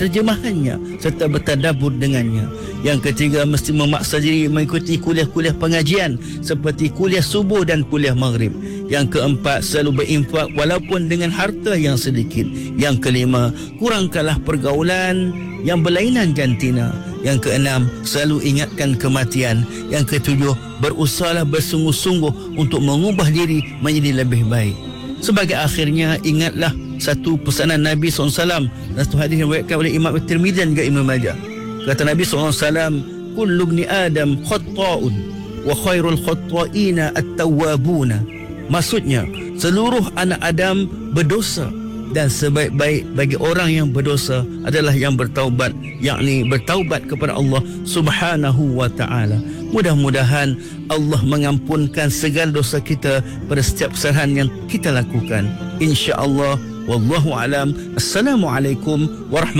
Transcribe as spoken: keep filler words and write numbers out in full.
terjemahannya serta bertadabbur dengannya. Yang ketiga, mesti memaksa diri mengikuti kuliah-kuliah pengajian seperti kuliah subuh dan kuliah maghrib. Yang keempat, selalu berinfak walaupun dengan harta yang sedikit. Yang kelima, kurangkanlah pergaulan yang berlainan jantina. Yang keenam, selalu ingatkan kematian. Yang ketujuh, berusahalah bersungguh-sungguh untuk mengubah diri menjadi lebih baik. Sebagai akhirnya, ingatlah satu pesanan Nabi sallallahu alaihi wasallam, satu hadis yang diriwayatkan oleh Imam At-Tirmidzi dan juga Ibnu Majah. Kata Nabi sallallahu alaihi wasallam, kullu ibni Adam khatta'un wa khairul khatta'ina at-tawwabuna. Maksudnya, seluruh anak Adam berdosa dan sebaik-baik bagi orang yang berdosa adalah yang bertaubat, yakni bertaubat kepada Allah Subhanahu wa taala. Mudah-mudahan Allah mengampunkan segala dosa kita pada setiap kesalahan yang kita lakukan. Insya-Allah, wallahu alam. Assalamualaikum warahmatullahi